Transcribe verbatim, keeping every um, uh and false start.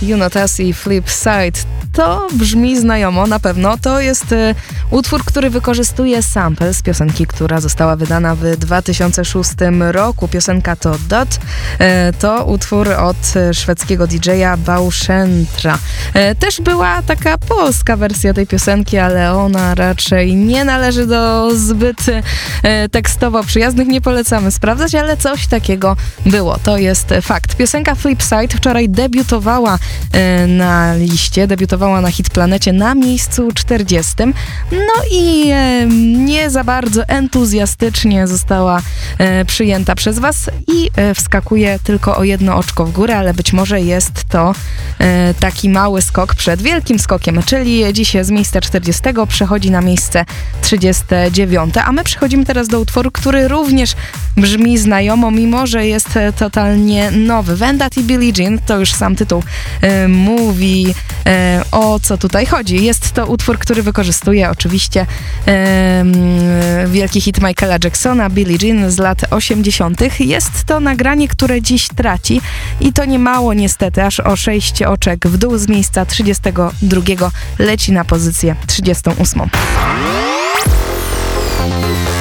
You Not Us i Flip Side. To brzmi znajomo, na pewno. To jest e, utwór, który wykorzystuje sample z piosenki, która została wydana w dwa tysiące szóstym roku. Piosenka to Dot. E, to utwór od szwedzkiego didżeja Bauschentra. E, też była taka polska wersja tej piosenki, ale ona raczej nie należy do zbyt e, tekstowo przyjaznych. Nie polecamy sprawdzać, ale coś takiego było. To jest fakt. Piosenka Flip Side wczoraj debiutowała e, na liście, debiutowała na Hitplanecie na miejscu czterdziestym. No i e, nie za bardzo entuzjastycznie została e, przyjęta przez was i e, wskakuje tylko o jedno oczko w górę, ale być może jest to e, taki mały skok przed wielkim skokiem, czyli dziś z miejsca czterdziestego przechodzi na miejsce trzydzieste dziewiąte. A my przechodzimy teraz do utworu, który również brzmi znajomo, mimo że jest e, totalnie nowy. Vendetta i Billie Jean, to już sam tytuł e, mówi e, o co tutaj chodzi. Jest to utwór, który wykorzystuje oczywiście e, wielki hit Michaela Jacksona, Billie Jean z lat osiemdziesiątych. Jest to nagranie, które dziś traci i to nie mało niestety, aż o sześć oczek w dół z miejsca trzydziestego drugiego leci na pozycję trzydziestą ósmą.